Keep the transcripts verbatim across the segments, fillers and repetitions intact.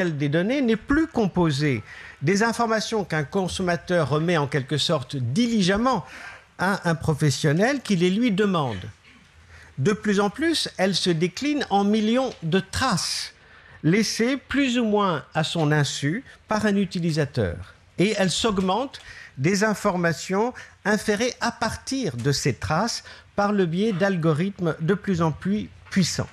des données n'est plus composée des informations qu'un consommateur remet en quelque sorte diligemment à un professionnel qui les lui demande. De plus en plus, elle se décline en millions de traces, laissées plus ou moins à son insu par un utilisateur. Et elle s'augmente des informations inférées à partir de ces traces par le biais d'algorithmes de plus en plus puissants.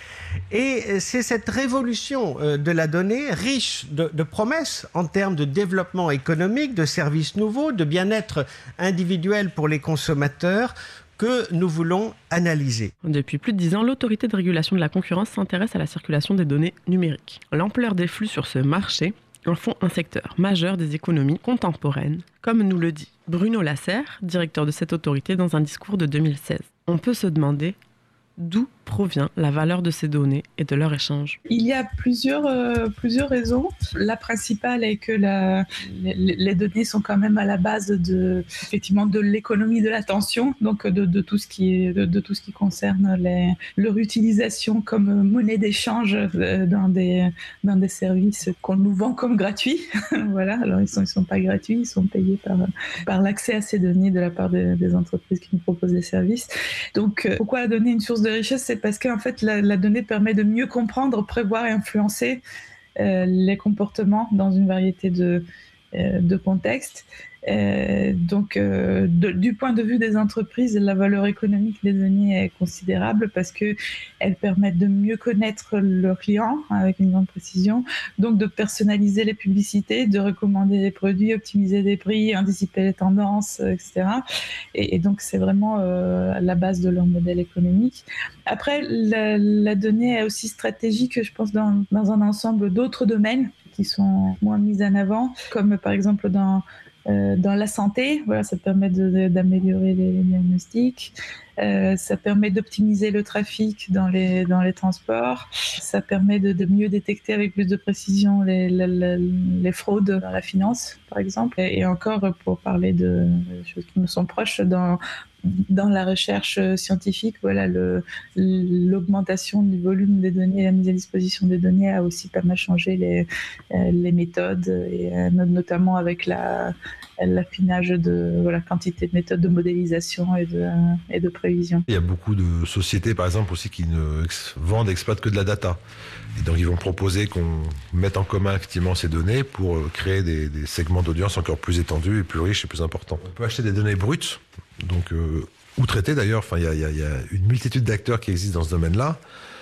Et c'est cette révolution de la donnée, riche de, de promesses en termes de développement économique, de services nouveaux, de bien-être individuel pour les consommateurs, que nous voulons analyser. Depuis plus de dix ans, l'autorité de régulation de la concurrence s'intéresse à la circulation des données numériques. L'ampleur des flux sur ce marché en font un secteur majeur des économies contemporaines, comme nous le dit Bruno Lasserre, directeur de cette autorité, dans un discours de deux mille seize. On peut se demander d'où provient la valeur de ces données et de leur échange. Il y a plusieurs, euh, plusieurs raisons. La principale est que la, les, les données sont quand même à la base de, effectivement, de l'économie de l'attention, donc de, de, tout ce qui est, de, de tout ce qui concerne les, leur utilisation comme monnaie d'échange dans des, dans des services qu'on nous vend comme gratuits. Voilà, alors ils ne sont, ils sont pas gratuits, ils sont payés par, par l'accès à ces données de la part des, des entreprises qui nous proposent des services. Donc, pourquoi la donnée est une source de richesse ? C'est parce qu'en fait, la, la donnée permet de mieux comprendre, prévoir et influencer euh, les comportements dans une variété de, euh, de contextes. Euh, donc, euh, de, du point de vue des entreprises, la valeur économique des données est considérable parce qu'elles permettent de mieux connaître leurs clients avec une grande précision, donc de personnaliser les publicités, de recommander des produits, optimiser des prix, anticiper les tendances, et cetera. Et, et donc, c'est vraiment euh, la base de leur modèle économique. Après, la, la donnée est aussi stratégique, je pense, dans, dans un ensemble d'autres domaines qui sont moins mis en avant, comme par exemple dans Euh, dans la santé, voilà, ça permet de, de, d'améliorer les, les diagnostics, euh, ça permet d'optimiser le trafic dans les, dans les transports, ça permet de, de mieux détecter avec plus de précision les, les, les fraudes dans la finance, par exemple. Et, et encore, pour parler de choses qui nous sont proches, dans dans la recherche scientifique, voilà, le, l'augmentation du volume des données, la mise à disposition des données a aussi pas mal changé les, les méthodes, et notamment avec la, l'affinage de voilà, quantité de méthodes de modélisation et de, et de prévision. Il y a beaucoup de sociétés, par exemple, aussi qui ne vendent, exploitent que de la data. Et donc, ils vont proposer qu'on mette en commun effectivement ces données pour créer des, des segments d'audience encore plus étendus et plus riches et plus importants. On peut acheter des données brutes, donc euh, ou traitées d'ailleurs. Enfin, il y a, y a, y a une multitude d'acteurs qui existent dans ce domaine-là.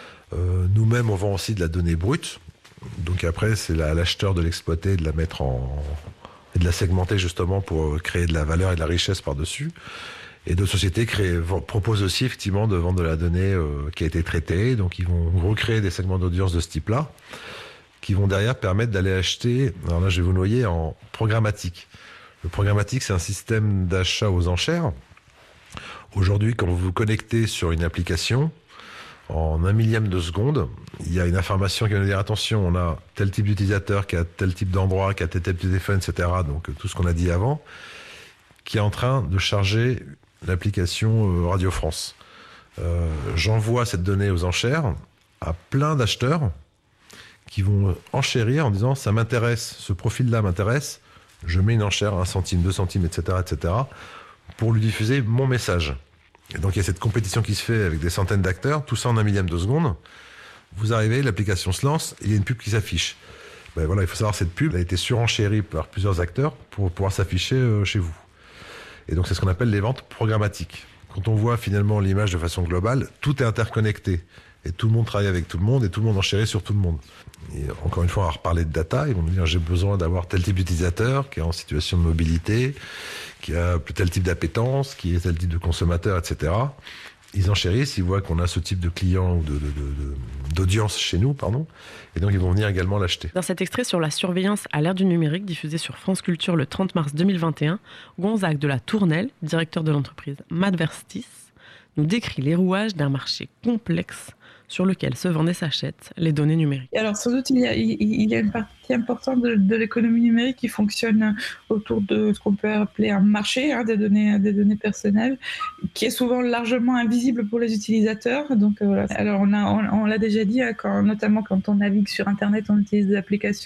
Euh, nous-mêmes, on vend aussi de la donnée brute. Donc après, c'est la, l'acheteur de l'exploiter, de la mettre en et de la segmenter justement pour créer de la valeur et de la richesse par-dessus. Et d'autres sociétés créent, proposent aussi effectivement de vendre de la donnée euh, qui a été traitée. Donc ils vont recréer des segments d'audience de ce type-là, qui vont derrière permettre d'aller acheter. Alors là, je vais vous noyer en programmatique. Le programmatique, c'est un système d'achat aux enchères. Aujourd'hui, quand vous vous connectez sur une application, en un millième de seconde, il y a une information qui va nous dire attention, on a tel type d'utilisateur qui a tel type d'endroit, qui a tel type de téléphone, et cetera. Donc tout ce qu'on a dit avant, qui est en train de charger l'application Radio France. Euh, j'envoie cette donnée aux enchères à plein d'acheteurs qui vont enchérir en disant ça m'intéresse, ce profil-là m'intéresse, je mets une enchère, un centime, deux centimes, et cetera, et cetera, pour lui diffuser mon message. Et donc il y a cette compétition qui se fait avec des centaines d'acteurs, tout ça en un millième de seconde. Vous arrivez, l'application se lance, et il y a une pub qui s'affiche. Ben voilà, il faut savoir cette pub a été surenchérie par plusieurs acteurs pour pouvoir s'afficher euh, chez vous. Et donc c'est ce qu'on appelle les ventes programmatiques. Quand on voit finalement l'image de façon globale, tout est interconnecté. Et tout le monde travaille avec tout le monde et tout le monde enchérit sur tout le monde. Et encore une fois, on va reparler de data. Ils vont nous dire j'ai besoin d'avoir tel type d'utilisateur qui est en situation de mobilité, qui a tel type d'appétence, qui est tel type de consommateur, et cetera. Ils enchérissent, ils voient qu'on a ce type de client ou de, de, de, de, d'audience chez nous, pardon, et donc ils vont venir également l'acheter. Dans cet extrait sur la surveillance à l'ère du numérique, diffusé sur France Culture le trente mars deux mille vingt et un, Gonzague de la Tournelle, directeur de l'entreprise Madverstis, nous décrit les rouages d'un marché complexe sur lequel se vendent et s'achètent les données numériques. Alors sans doute, il y a, il, il y a une partie importante de, de l'économie numérique qui fonctionne autour de ce qu'on peut appeler un marché hein, des, données, des données personnelles, qui est souvent largement invisible pour les utilisateurs. Donc, euh, voilà. Alors on, a, on, on l'a déjà dit, hein, quand, notamment quand on navigue sur Internet, on utilise des applications